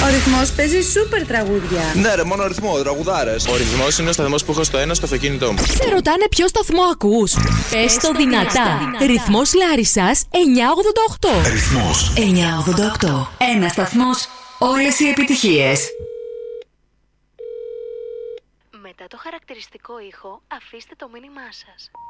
Ο Ρυθμός παίζει σούπερ τραγούδια. Ναι, ρε, μόνο ρυθμό, τραγουδάρες. Ο Ρυθμός είναι ο σταθμός που έχω στο ένα στο αυτοκίνητό μου. Σε ρωτάνε ποιο σταθμό ακούς. Πες το δυνατά. Ρυθμός Λάρισσας 988. Ρυθμός 988. Ένα σταθμός, όλες οι επιτυχίες. Μετά το χαρακτηριστικό ήχο, αφήστε το μήνυμά σας.